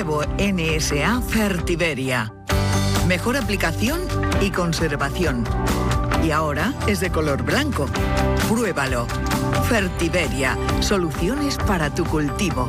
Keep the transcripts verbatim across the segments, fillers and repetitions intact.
Nuevo N S A Fertiberia. Mejor aplicación y conservación. Y ahora es de color blanco. Pruébalo. Fertiberia. Soluciones para tu cultivo.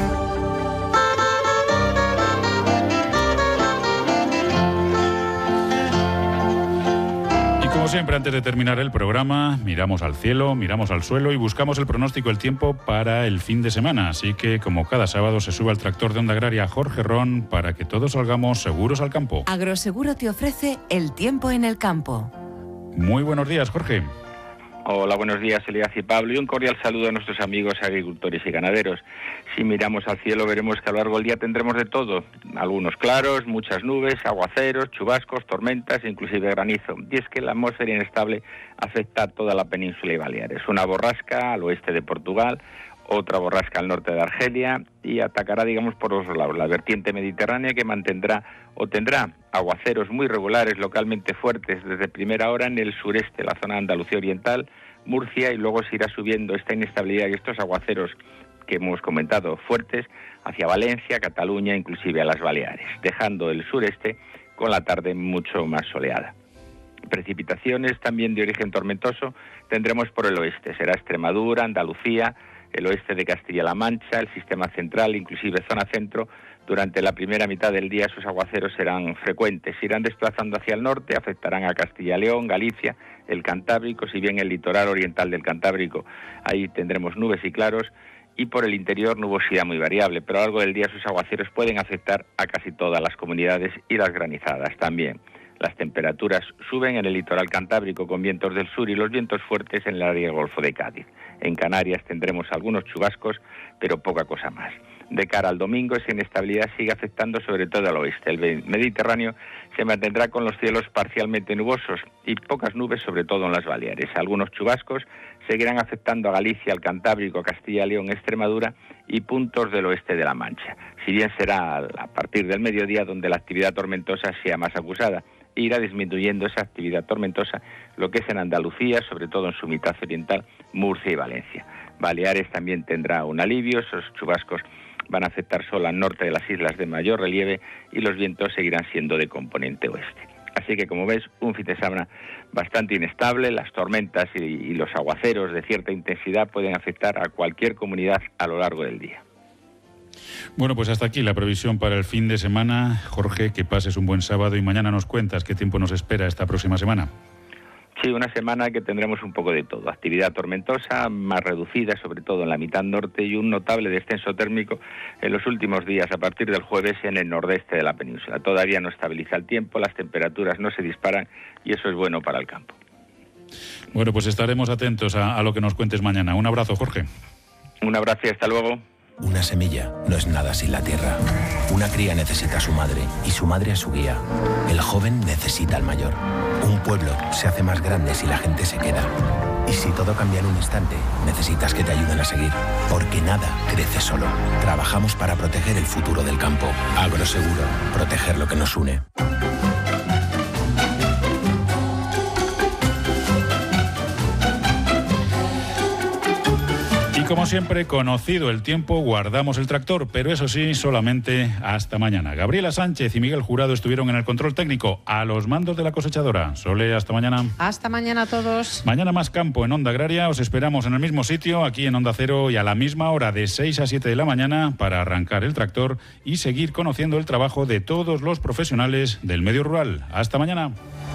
Como siempre, antes de terminar el programa, miramos al cielo, miramos al suelo y buscamos el pronóstico del tiempo para el fin de semana. Así que, como cada sábado, se sube al tractor de Onda Agraria Jorge Ron para que todos salgamos seguros al campo. Agroseguro te ofrece el tiempo en el campo. Muy buenos días, Jorge. Hola, buenos días, Elías y Pablo, y un cordial saludo a nuestros amigos agricultores y ganaderos. Si miramos al cielo veremos que a lo largo del día tendremos de todo, algunos claros, muchas nubes, aguaceros, chubascos, tormentas e inclusive granizo. Y es que la atmósfera inestable afecta a toda la península y Baleares. Una borrasca al oeste de Portugal, otra borrasca al norte de Argelia y atacará, digamos, por los lados, la vertiente mediterránea que mantendrá o tendrá aguaceros muy regulares, localmente fuertes, desde primera hora en el sureste, la zona de Andalucía Oriental, Murcia, y luego se irá subiendo esta inestabilidad y estos aguaceros que hemos comentado fuertes hacia Valencia, Cataluña, inclusive a las Baleares, dejando el sureste con la tarde mucho más soleada. Precipitaciones también de origen tormentoso tendremos por el oeste, será Extremadura, Andalucía, el oeste de Castilla-La Mancha, el sistema central, inclusive zona centro. Durante la primera mitad del día sus aguaceros serán frecuentes, se irán desplazando hacia el norte, afectarán a Castilla-León, Galicia, el Cantábrico, si bien el litoral oriental del Cantábrico, ahí tendremos nubes y claros, y por el interior nubosidad muy variable, pero a lo largo del día sus aguaceros pueden afectar a casi todas las comunidades y las granizadas también. Las temperaturas suben en el litoral cantábrico con vientos del sur y los vientos fuertes en el área del Golfo de Cádiz. En Canarias tendremos algunos chubascos, pero poca cosa más. De cara al domingo, esa inestabilidad sigue afectando sobre todo al oeste. El Mediterráneo se mantendrá con los cielos parcialmente nubosos y pocas nubes, sobre todo en las Baleares. Algunos chubascos seguirán afectando a Galicia, al Cantábrico, Castilla, León, Extremadura y puntos del oeste de La Mancha. Si bien será a partir del mediodía donde la actividad tormentosa sea más acusada, e irá disminuyendo esa actividad tormentosa, lo que es en Andalucía, sobre todo en su mitad oriental, Murcia y Valencia. Baleares también tendrá un alivio, esos chubascos van a afectar solo al norte de las islas de mayor relieve y los vientos seguirán siendo de componente oeste. Así que, como ves, un fin de semana bastante inestable, las tormentas y, y los aguaceros de cierta intensidad pueden afectar a cualquier comunidad a lo largo del día. Bueno, pues hasta aquí la previsión para el fin de semana. Jorge, que pases un buen sábado y mañana nos cuentas qué tiempo nos espera esta próxima semana. Sí, una semana que tendremos un poco de todo. Actividad tormentosa, más reducida, sobre todo en la mitad norte, y un notable descenso térmico en los últimos días, a partir del jueves, en el nordeste de la península. Todavía no estabiliza el tiempo, las temperaturas no se disparan y eso es bueno para el campo. Bueno, pues estaremos atentos a, a lo que nos cuentes mañana. Un abrazo, Jorge. Un abrazo y hasta luego. Una semilla no es nada sin la tierra. Una cría necesita a su madre y su madre a su guía. El joven necesita al mayor. Un pueblo se hace más grande si la gente se queda. Y si todo cambia en un instante, necesitas que te ayuden a seguir. Porque nada crece solo. Trabajamos para proteger el futuro del campo. Agroseguro. Proteger lo que nos une. Como siempre, conocido el tiempo, guardamos el tractor, pero eso sí, solamente hasta mañana. Gabriela Sánchez y Miguel Jurado estuvieron en el control técnico, a los mandos de la cosechadora. Sole, hasta mañana. Hasta mañana a todos. Mañana más campo en Onda Agraria. Os esperamos en el mismo sitio, aquí en Onda Cero, y a la misma hora, de seis a siete de la mañana, para arrancar el tractor y seguir conociendo el trabajo de todos los profesionales del medio rural. Hasta mañana.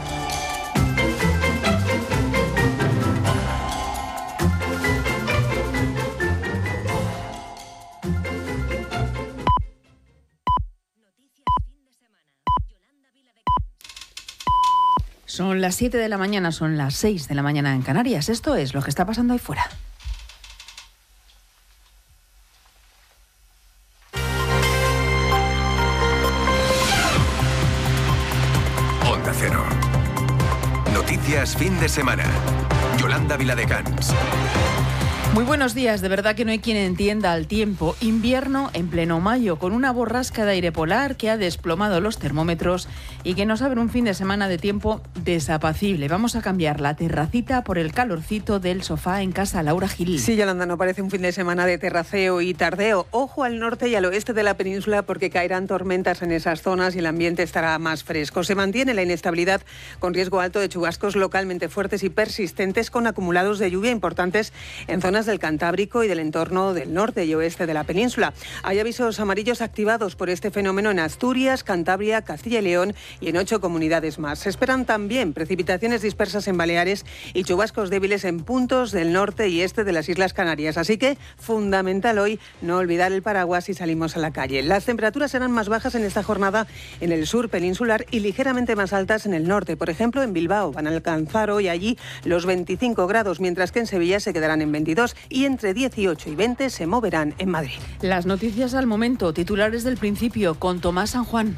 Son las siete de la mañana, son las seis de la mañana en Canarias. Esto es lo que está pasando ahí fuera. Onda Cero. Noticias fin de semana. Yolanda Viladecans. Muy buenos días. De verdad que no hay quien entienda al tiempo. Invierno en pleno mayo, con una borrasca de aire polar que ha desplomado los termómetros y que nos abre un fin de semana de tiempo desapacible. Vamos a cambiar la terracita por el calorcito del sofá en casa. Laura Gil. Sí, Yolanda, no parece un fin de semana de terraceo y tardeo. Ojo al norte y al oeste de la península porque caerán tormentas en esas zonas y el ambiente estará más fresco. Se mantiene la inestabilidad con riesgo alto de chubascos localmente fuertes y persistentes con acumulados de lluvia importantes en zonas del Cantábrico y del entorno del norte y oeste de la península. Hay avisos amarillos activados por este fenómeno en Asturias, Cantabria, Castilla y León y en ocho comunidades más. Se esperan también precipitaciones dispersas en Baleares y chubascos débiles en puntos del norte y este de las Islas Canarias. Así que fundamental hoy no olvidar el paraguas si salimos a la calle. Las temperaturas serán más bajas en esta jornada en el sur peninsular y ligeramente más altas en el norte. Por ejemplo, en Bilbao van a alcanzar hoy allí los veinticinco grados, mientras que en Sevilla se quedarán en veintidós y entre dieciocho y veinte se moverán en Madrid. Las noticias al momento, titulares del principio, con Tomás San Juan.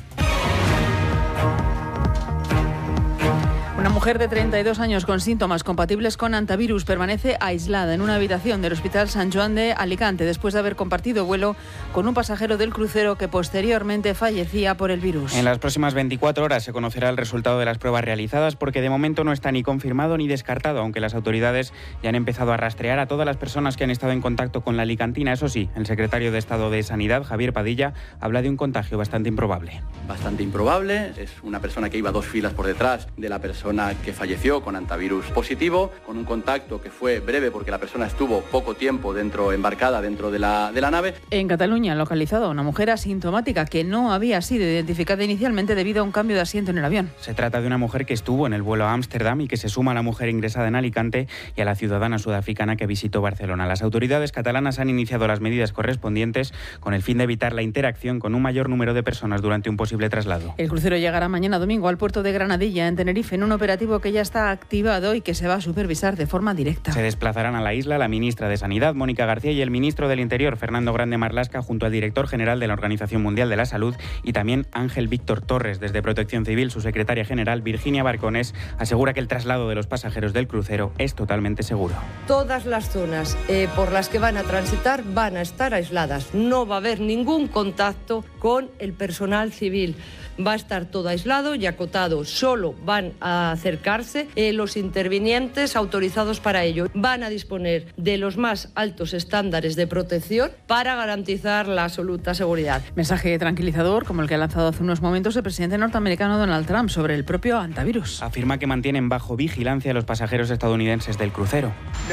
Una mujer de treinta y dos años con síntomas compatibles con hantavirus permanece aislada en una habitación del Hospital San Joan de Alicante después de haber compartido vuelo con un pasajero del crucero que posteriormente fallecía por el virus. En las próximas veinticuatro horas se conocerá el resultado de las pruebas realizadas porque de momento no está ni confirmado ni descartado, aunque las autoridades ya han empezado a rastrear a todas las personas que han estado en contacto con la alicantina. Eso sí, el secretario de Estado de Sanidad, Javier Padilla, habla de un contagio bastante improbable. Bastante improbable, es una persona que iba dos filas por detrás de la persona que falleció con hantavirus positivo, con un contacto que fue breve porque la persona estuvo poco tiempo dentro, embarcada dentro de la, de la nave. En Cataluña han localizado a una mujer asintomática que no había sido identificada inicialmente debido a un cambio de asiento en el avión. Se trata de una mujer que estuvo en el vuelo a Ámsterdam y que se suma a la mujer ingresada en Alicante y a la ciudadana sudafricana que visitó Barcelona. Las autoridades catalanas han iniciado las medidas correspondientes con el fin de evitar la interacción con un mayor número de personas durante un posible traslado. El crucero llegará mañana domingo al puerto de Granadilla, en Tenerife, en un operativo que ya está activado y que se va a supervisar de forma directa. Se desplazarán a la isla la ministra de Sanidad, Mónica García, y el ministro del Interior, Fernando Grande Marlaska, junto al director general de la Organización Mundial de la Salud y también Ángel Víctor Torres. Desde Protección Civil, su secretaria general, Virginia Barcones, asegura que el traslado de los pasajeros del crucero es totalmente seguro. Todas las zonas eh, por las que van a transitar van a estar aisladas. No va a haber ningún contacto con el personal civil. Va a estar todo aislado y acotado. Solo van a acercarse eh, los intervinientes autorizados para ello. Van a disponer de los más altos estándares de protección para garantizar la absoluta seguridad. Mensaje tranquilizador como el que ha lanzado hace unos momentos el presidente norteamericano Donald Trump sobre el propio hantavirus. Afirma que mantienen bajo vigilancia a los pasajeros estadounidenses del crucero.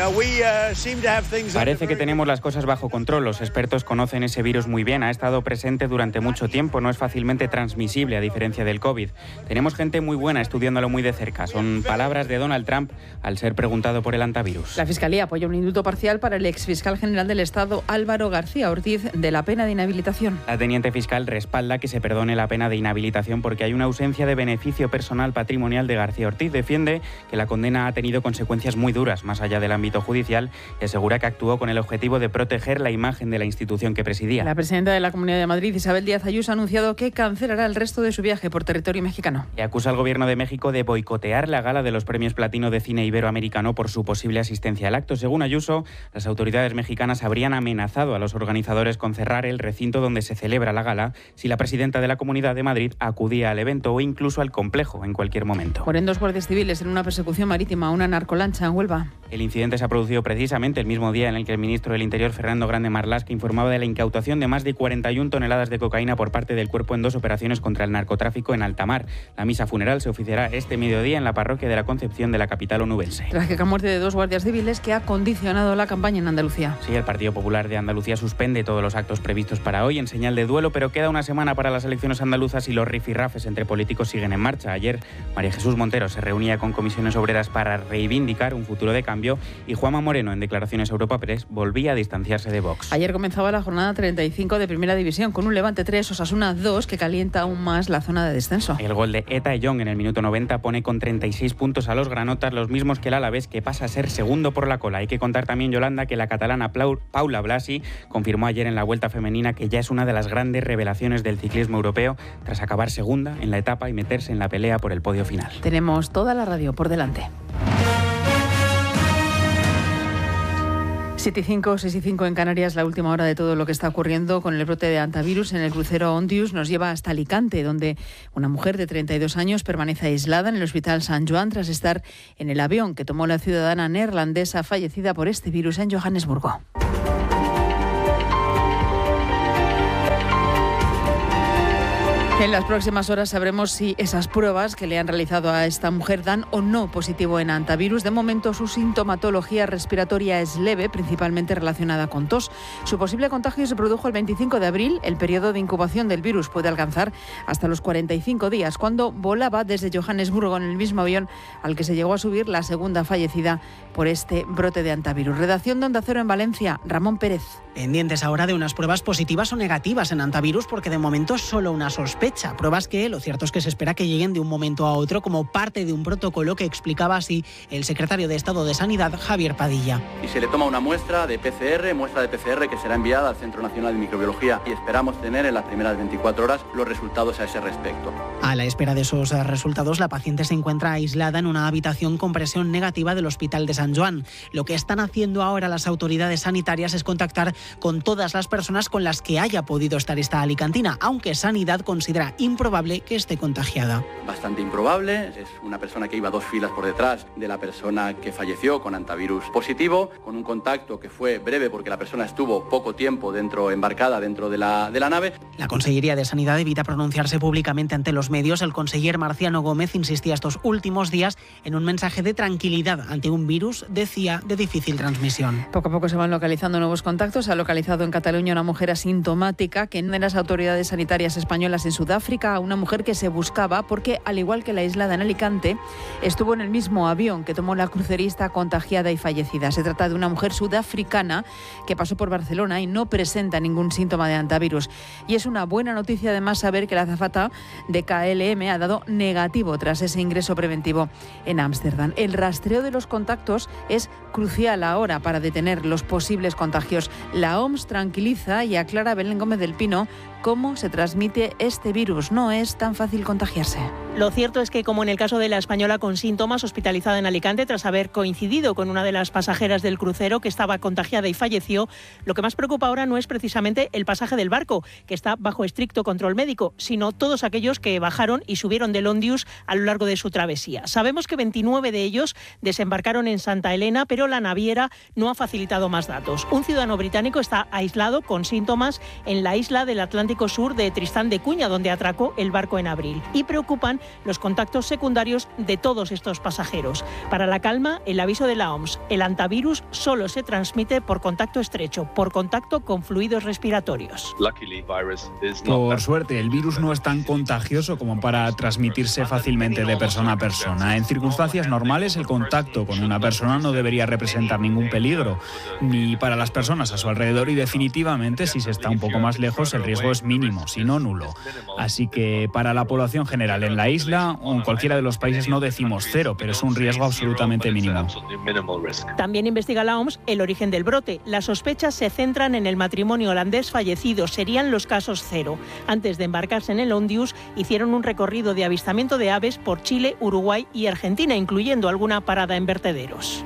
Parece que tenemos las cosas bajo control. Los expertos conocen ese virus muy bien. Ha estado presente durante mucho tiempo. No es fácilmente transmisible, a diferencia del COVID. Tenemos gente muy buena estudiándolo muy de cerca. Son palabras de Donald Trump al ser preguntado por el hantavirus. La Fiscalía apoya un indulto parcial para el exfiscal general del Estado, Álvaro García Ortiz, de la pena de inhabilitación. La teniente fiscal respalda que se perdone la pena de inhabilitación porque hay una ausencia de beneficio personal patrimonial de García Ortiz. Defiende que la condena ha tenido consecuencias muy duras más allá del ámbito judicial y asegura que actuó con el objetivo de proteger la imagen de la institución que presidía. La presidenta de la Comunidad de Madrid, Isabel Díaz Ayuso, ha anunciado que cancelará el resto de su viaje por territorio mexicano. Le acusa al gobierno de México de boicotear la gala de los premios Platino de Cine Iberoamericano por su posible asistencia al acto. Según Ayuso, las autoridades mexicanas habrían amenazado a los organizadores con cerrar el recinto donde se celebra la gala si la presidenta de la Comunidad de Madrid acudía al evento o incluso al complejo en cualquier momento. Mueren dos guardias civiles en una persecución marítima a una narcolancha en Huelva. El incidente se ha producido precisamente el mismo día en el que el ministro del Interior, Fernando Grande Marlaska, informaba de la incautación de más de cuarenta y una toneladas de cocaína por parte del cuerpo en dos operaciones contra el narcotráfico en alta mar. La misa funeral se oficiará este mediodía en la parroquia de la Concepción de la capital onubense. Trágica muerte de dos guardias civiles que ha condicionado la campaña en Andalucía. Sí, el Partido Popular de Andalucía suspende todos los actos previstos para hoy en señal de duelo, pero queda una semana para las elecciones andaluzas y los rifirrafes entre políticos siguen en marcha. Ayer María Jesús Montero se reunía con comisiones obreras para reivindicar un futuro de cambio y Juanma Moreno, en declaraciones a Europa Press, volvía a distanciarse de Vox. Ayer comenzaba la jornada treinta y cinco de Primera División con un Levante tres, Osasuna dos, que calienta aún más la zona de descenso. El gol de Eta Young en el minuto noventa pone con treinta y seis puntos a los granotas, los mismos que el Alavés, que pasa a ser segundo por la cola. Hay que contar también, Yolanda, que la catalana Paula Blasi confirmó ayer en la Vuelta Femenina que ya es una de las grandes revelaciones del ciclismo europeo tras acabar segunda en la etapa y meterse en la pelea por el podio final. Tenemos toda la radio por delante. siete y cinco, seis y cinco en Canarias, la última hora de todo lo que está ocurriendo con el brote de hantavirus en el crucero Ondius nos lleva hasta Alicante, donde una mujer de treinta y dos años permanece aislada en el Hospital San Joan tras estar en el avión que tomó la ciudadana neerlandesa fallecida por este virus en Johannesburgo. En las próximas horas sabremos si esas pruebas que le han realizado a esta mujer dan o no positivo en hantavirus. De momento su sintomatología respiratoria es leve, principalmente relacionada con tos. Su posible contagio se produjo el veinticinco de abril. El periodo de incubación del virus puede alcanzar hasta los cuarenta y cinco días, cuando volaba desde Johannesburgo en el mismo avión al que se llegó a subir la segunda fallecida por este brote de hantavirus. Redacción de Onda Cero en Valencia, Ramón Pérez. Pendientes ahora de unas pruebas positivas o negativas en hantavirus, porque de momento es solo una sospecha. Pruebas que lo cierto es que se espera que lleguen de un momento a otro como parte de un protocolo que explicaba así el secretario de Estado de Sanidad, Javier Padilla. Y se le toma una muestra de P C R, muestra de P C R que será enviada al Centro Nacional de Microbiología y esperamos tener en las primeras veinticuatro horas los resultados a ese respecto. A la espera de esos resultados, la paciente se encuentra aislada en una habitación con presión negativa del Hospital de San Joan. Lo que están haciendo ahora las autoridades sanitarias es contactar con todas las personas con las que haya podido estar esta alicantina, aunque Sanidad considera improbable que esté contagiada. Bastante improbable, es una persona que iba dos filas por detrás de la persona que falleció con hantavirus positivo, con un contacto que fue breve porque la persona estuvo poco tiempo dentro, embarcada dentro de la, de la nave. La Consellería de Sanidad evita pronunciarse públicamente ante los medios. El conseller Marciano Gómez insistía estos últimos días en un mensaje de tranquilidad ante un virus, decía, de difícil transmisión. Poco a poco se van localizando nuevos contactos. Se ha localizado en Cataluña una mujer asintomática que no de las autoridades sanitarias españolas en Sudáfrica, una mujer que se buscaba porque, al igual que la aislada en Alicante, estuvo en el mismo avión que tomó la crucerista contagiada y fallecida. Se trata de una mujer sudafricana que pasó por Barcelona y no presenta ningún síntoma de hantavirus. Y es una buena noticia además saber que la azafata de K L M ha dado negativo tras ese ingreso preventivo en Ámsterdam. El rastreo de los contactos es crucial ahora para detener los posibles contagios. La O M S tranquiliza y aclara a Belén Gómez del Pino cómo se transmite este virus. No es tan fácil contagiarse. Lo cierto es que, como en el caso de la española con síntomas hospitalizada en Alicante tras haber coincidido con una de las pasajeras del crucero que estaba contagiada y falleció, lo que más preocupa ahora no es precisamente el pasaje del barco, que está bajo estricto control médico, sino todos aquellos que bajaron y subieron del Ondius a lo largo de su travesía. Sabemos que veintinueve de ellos desembarcaron en Santa Elena, pero la naviera no ha facilitado más datos. Un ciudadano británico está aislado con síntomas en la isla del Atlántico Sur de Tristán de Cuña, donde atracó el barco en abril. Y preocupan los contactos secundarios de todos estos pasajeros. Para la calma, el aviso de la O M S: el hantavirus solo se transmite por contacto estrecho, por contacto con fluidos respiratorios. Por suerte, el virus no es tan contagioso como para transmitirse fácilmente de persona a persona. En circunstancias normales, el contacto con una persona no debería representar ningún peligro, ni para las personas a su alrededor, y definitivamente, si se está un poco más lejos, el riesgo es mínimo, si no nulo. Así que para la población general en la isla o en cualquiera de los países no decimos cero, pero es un riesgo absolutamente mínimo. También investiga la O M S el origen del brote. Las sospechas se centran en el matrimonio holandés fallecido. Serían los casos cero. Antes de embarcarse en el Ondius, hicieron un recorrido de avistamiento de aves por Chile, Uruguay y Argentina, incluyendo alguna parada en vertederos.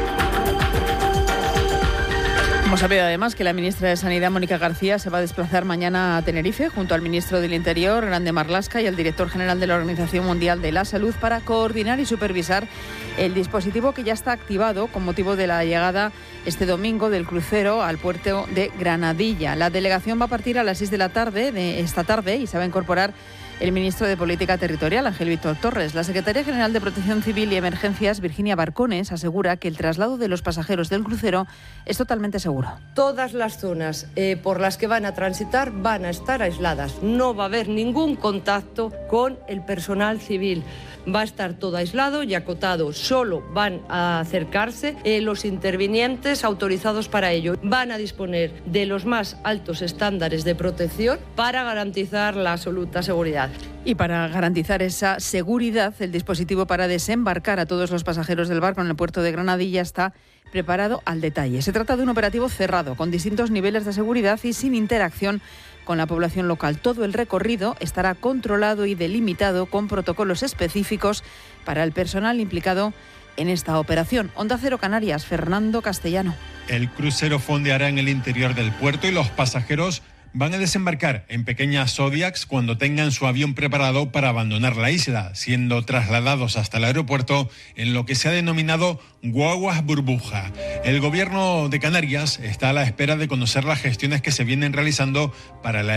Hemos sabido además que la ministra de Sanidad, Mónica García, se va a desplazar mañana a Tenerife junto al ministro del Interior, Grande Marlaska, y al director general de la Organización Mundial de la Salud para coordinar y supervisar el dispositivo que ya está activado con motivo de la llegada este domingo del crucero al puerto de Granadilla. La delegación va a partir a las seis de la tarde de esta tarde y se va a incorporar el ministro de Política Territorial, Ángel Víctor Torres. La secretaria general de Protección Civil y Emergencias, Virginia Barcones, asegura que el traslado de los pasajeros del crucero es totalmente seguro. Todas las zonas eh, por las que van a transitar van a estar aisladas. No va a haber ningún contacto con el personal civil. Va a estar todo aislado y acotado. Solo van a acercarse eh, los intervinientes autorizados para ello. Van a disponer de los más altos estándares de protección para garantizar la absoluta seguridad. Y para garantizar esa seguridad, el dispositivo para desembarcar a todos los pasajeros del barco en el puerto de Granadilla está preparado al detalle. Se trata de un operativo cerrado, con distintos niveles de seguridad y sin interacción con la población local. Todo el recorrido estará controlado y delimitado con protocolos específicos para el personal implicado en esta operación. Onda Cero Canarias, Fernando Castellano. El crucero fondeará en el interior del puerto y los pasajeros van a desembarcar en pequeñas Zodiacs cuando tengan su avión preparado para abandonar la isla, siendo trasladados hasta el aeropuerto en lo que se ha denominado guaguas burbuja. El gobierno de Canarias está a la espera de conocer las gestiones que se vienen realizando para la